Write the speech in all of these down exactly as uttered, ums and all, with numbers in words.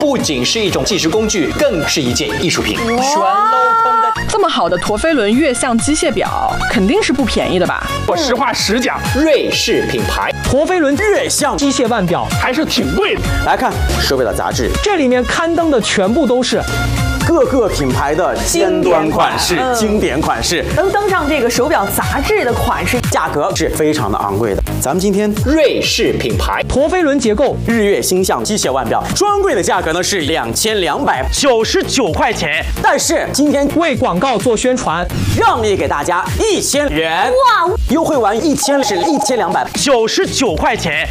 不仅是一种计时工具，更是一件艺术品。全镂空的这么好的陀飞轮月相机械表，肯定是不便宜的吧？ 我实话实讲， 瑞士品牌陀飞轮月相机械腕表还是挺贵的。 来看手表的杂志， 这里面刊登的全部都是各个品牌的尖端款式、 嗯、 经典款式， 能登上这个手表杂志的款式， 价格是非常的昂贵的。咱们今天瑞士品牌陀飞轮结构日月星象机械腕表，专柜的价格呢是两千两百九十九块钱， 但是今天为广告做宣传， 让利给大家一千元，哇，优惠完一千是一千两百九十九块钱。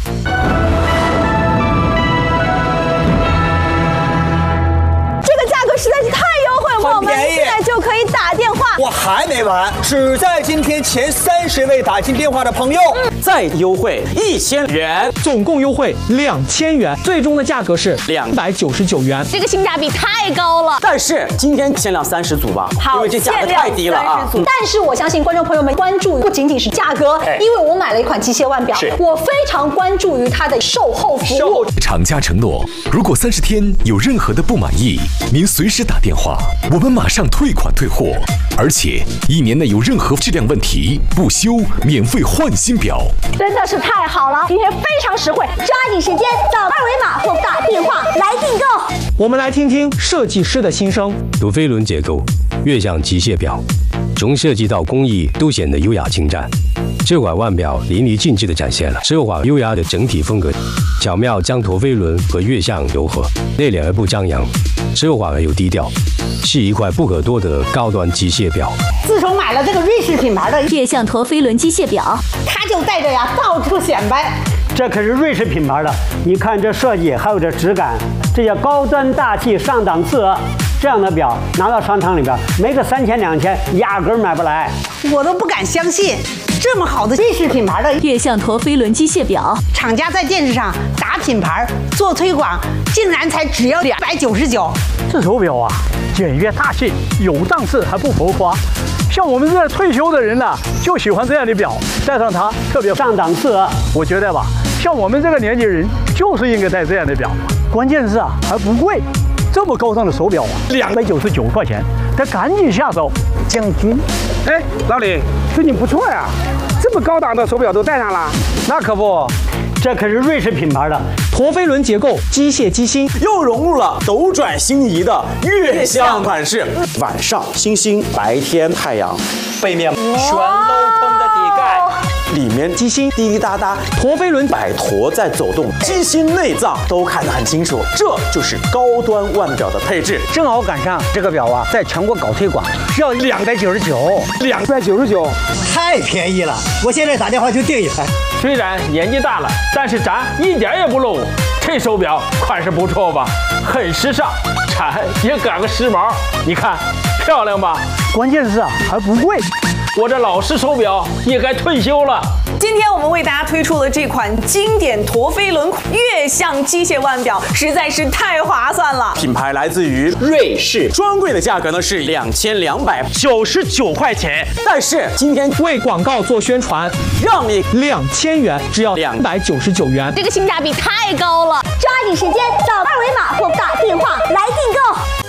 实在是太优惠了，我们现在就可以打电话。 我还没完，只在今天前三十位打进电话的朋友， 嗯、再优惠一千元， 总共优惠两千元，最终的价格是两百九十九元。 这个性价比太高了。 但是今天限量三十组吧， 好， 因为这价格太低了啊。 但是我相信观众朋友们关注不仅仅是价格，因为我买了一款机械腕表，我非常关注于它的售后服务。 厂家承诺，如果三十天有任何的不满意，您随时打电话，我们马上退款退货，而且一年内有任何质量问题，不修免费换新表， 真的是太好了！今天非常实惠，抓紧时间扫二维码或打电话来订购。 我们来听听设计师的心声。 陀飞轮结构，月相机械表，从设计到工艺都显得优雅精湛。这款腕表淋漓尽致地展现了奢华优雅的整体风格，巧妙将陀飞轮和月相糅合，内敛而不张扬，奢华而又低调，是一块不可多得的高端机械表。 自从买了这个瑞士品牌的月相陀飞轮机械表， 它就带着呀到处显摆。 这可是瑞士品牌的，你看这设计还有这质感，这叫高端大气上档次。这样的表拿到商场里边，没个三千两千，压根买不来。 我都不敢相信，这么好的瑞士品牌的月相陀飞轮机械表， 厂家在电视上打品牌做推广，竟然才只要两百九十九。 这手表啊，简约大气，有档次还不浮夸。像我们这退休的人呢、啊，就喜欢这样的表，戴上它特别上档次。我觉得吧，像我们这个年纪人，就是应该戴这样的表。关键是啊，还不贵。这么高档的手表啊，两百九十九块钱，得赶紧下手。 将军， 哎，老李，最近不错呀，这么高档的手表都戴上了。 那可不，这可是瑞士品牌的陀飞轮结构机械机芯， 又融入了斗转星移的月相款式。晚上星星，白天太阳， 背面全镂空的底盖。 里面机芯滴滴答答， 陀飞轮摆陀在走动，机芯内脏都看得很清楚，这就是高端腕表的配置。 正好赶上这个表啊，在全国搞推广，需要两百九十九， 两百九十九， 太便宜了！我现在打电话就订一台。 虽然年纪大了，但是咱一点也不 low。这手表款式不错吧？很时尚，咱也赶个时髦。你看，漂亮吧？关键是啊，还不贵。我这老式手表也该退休了。 今天我们为大家推出了这款经典陀飞轮月相机械腕表，实在是太划算了。 品牌来自于瑞士，专柜的价格呢是两千两百九十九块钱， 但是今天为广告做宣传， 让你两千元，只要两百九十九元， 这个性价比太高了！抓紧时间扫二维码或打电话来订购。